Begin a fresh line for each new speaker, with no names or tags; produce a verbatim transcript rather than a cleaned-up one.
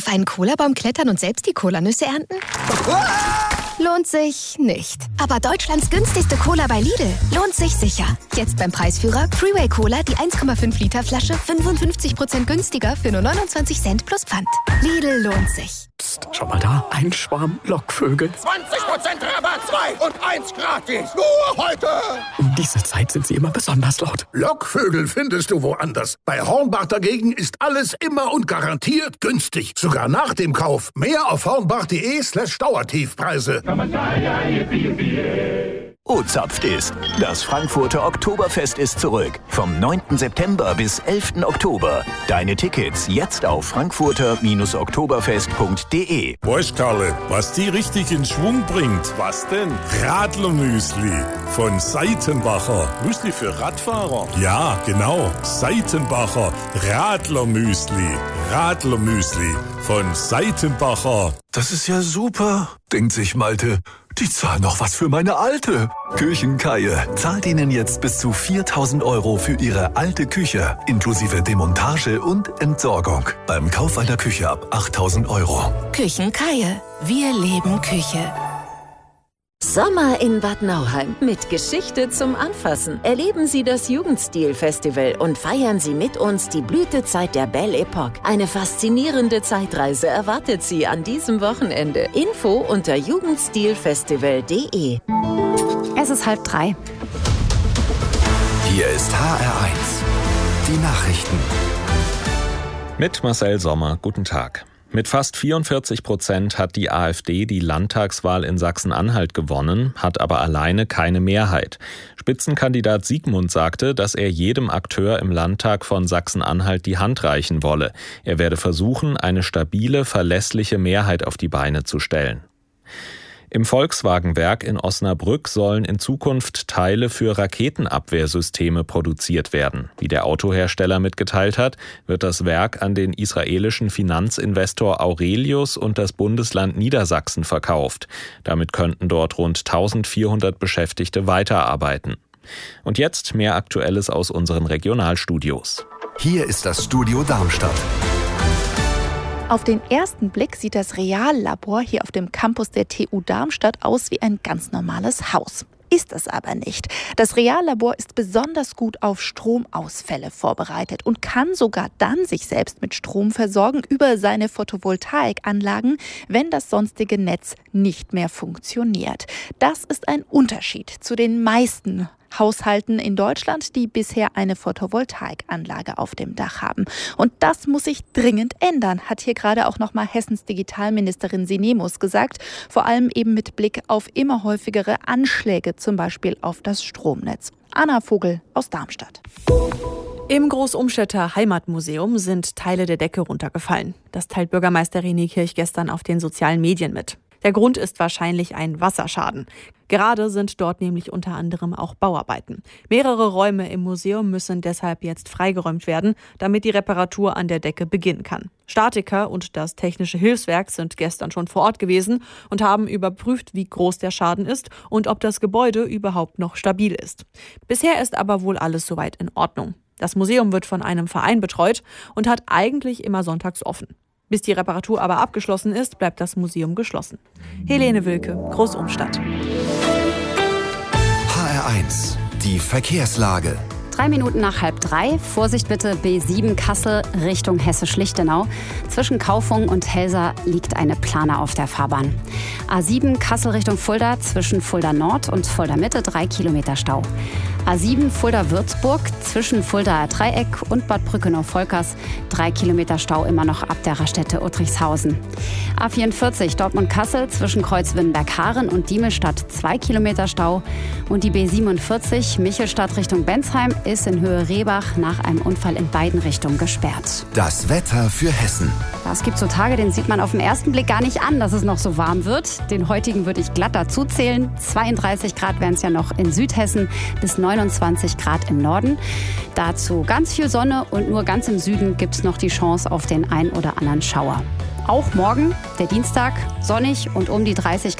Auf einen Cola-Baum klettern und selbst die Colanüsse ernten? Lohnt sich nicht. Aber Deutschlands günstigste Cola bei Lidl lohnt sich sicher. Jetzt beim Preisführer Freeway Cola, die eins Komma fünf Liter Flasche, fünfundfünfzig Prozent günstiger für nur neunundzwanzig Cent plus Pfand. Lidl lohnt sich.
Psst, schau mal da, ein Schwarm Lockvögel.
zwanzig Prozent Rabatt, zwei und eins gratis. Nur heute.
Um diese Zeit sind sie immer besonders laut.
Lockvögel findest du woanders. Bei Hornbach dagegen ist alles immer und garantiert günstig. Sogar nach dem Kauf. Mehr auf hornbach.de slash Dauertiefpreise.
O zapft ist. Das Frankfurter Oktoberfest ist zurück. Vom neunten September bis elften Oktober. Deine Tickets jetzt auf frankfurter oktoberfest punkt de.
Weißt, Karle, was die richtig in Schwung bringt? Was denn? Radlermüsli von Seitenbacher. Müsli für Radfahrer? Ja, genau. Seitenbacher Radlermüsli. Radlermüsli von Seitenbacher.
Das ist ja super, denkt sich Malte. Die zahlen noch was für meine Alte. Küchenkaie zahlt Ihnen jetzt bis zu viertausend Euro für Ihre alte Küche, inklusive Demontage und Entsorgung. Beim Kauf einer Küche ab achttausend Euro.
Küchenkaie. Wir leben Küche.
Sommer in Bad Nauheim mit Geschichte zum Anfassen. Erleben Sie das Jugendstil-Festival und feiern Sie mit uns die Blütezeit der Belle Epoque. Eine faszinierende Zeitreise erwartet Sie an diesem Wochenende. Info unter jugendstilfestival punkt de.
Es ist halb drei.
Hier ist H R eins. Die Nachrichten.
Mit Marcel Sommer. Guten Tag. Mit fast vierundvierzig Prozent hat die AfD die Landtagswahl in Sachsen-Anhalt gewonnen, hat aber alleine keine Mehrheit. Spitzenkandidat Siegmund sagte, dass er jedem Akteur im Landtag von Sachsen-Anhalt die Hand reichen wolle. Er werde versuchen, eine stabile, verlässliche Mehrheit auf die Beine zu stellen. Im Volkswagenwerk in Osnabrück sollen in Zukunft Teile für Raketenabwehrsysteme produziert werden. Wie der Autohersteller mitgeteilt hat, wird das Werk an den israelischen Finanzinvestor Aurelius und das Bundesland Niedersachsen verkauft. Damit könnten dort rund eintausendvierhundert Beschäftigte weiterarbeiten. Und jetzt mehr Aktuelles aus unseren Regionalstudios.
Hier ist das Studio Darmstadt.
Auf den ersten Blick sieht das Reallabor hier auf dem Campus der T U Darmstadt aus wie ein ganz normales Haus. Ist es aber nicht. Das Reallabor ist besonders gut auf Stromausfälle vorbereitet und kann sogar dann sich selbst mit Strom versorgen über seine Photovoltaikanlagen, wenn das sonstige Netz nicht mehr funktioniert. Das ist ein Unterschied zu den meisten Haushalten in Deutschland, die bisher eine Photovoltaikanlage auf dem Dach haben. Und das muss sich dringend ändern, hat hier gerade auch nochmal Hessens Digitalministerin Sinemus gesagt. Vor allem eben mit Blick auf immer häufigere Anschläge, zum Beispiel auf das Stromnetz. Anna Vogel aus Darmstadt.
Im Großumstädter Heimatmuseum sind Teile der Decke runtergefallen. Das teilt Bürgermeister René Kirch gestern auf den sozialen Medien mit. Der Grund ist wahrscheinlich ein Wasserschaden. Gerade sind dort nämlich unter anderem auch Bauarbeiten. Mehrere Räume im Museum müssen deshalb jetzt freigeräumt werden, damit die Reparatur an der Decke beginnen kann. Statiker und das Technische Hilfswerk sind gestern schon vor Ort gewesen und haben überprüft, wie groß der Schaden ist und ob das Gebäude überhaupt noch stabil ist. Bisher ist aber wohl alles soweit in Ordnung. Das Museum wird von einem Verein betreut und hat eigentlich immer sonntags offen. Bis die Reparatur aber abgeschlossen ist, bleibt das Museum geschlossen. Helene Wilke, Großumstadt.
H R eins, die Verkehrslage.
Drei Minuten nach halb drei. Vorsicht bitte, B sieben Kassel Richtung Hessisch-Lichtenau. Zwischen Kaufung und Helsa liegt eine Plane auf der Fahrbahn. A sieben Kassel Richtung Fulda, zwischen Fulda Nord und Fulda Mitte drei Kilometer Stau. A sieben Fulda-Würzburg, zwischen Fuldaer Dreieck und Bad Brückenau-Volkers drei Kilometer Stau immer noch ab der Raststätte Uttrichshausen. A vierundvierzig Dortmund-Kassel, zwischen Kreuz Wittenberg-Haaren und Diemelstadt zwei Kilometer Stau. Und die B siebenundvierzig Michelstadt Richtung Bensheim ist in Höhe Rehbach nach einem Unfall in beiden Richtungen gesperrt.
Das Wetter für Hessen.
Es gibt so Tage, den sieht man auf den ersten Blick gar nicht an, dass es noch so warm wird. Den heutigen würde ich glatt dazu zählen. zweiunddreißig Grad wären es ja noch in Südhessen, bis neunundzwanzig Grad im Norden. Dazu ganz viel Sonne und nur ganz im Süden gibt es noch die Chance auf den ein oder anderen Schauer. Auch morgen, der Dienstag, sonnig und um die dreißig Grad.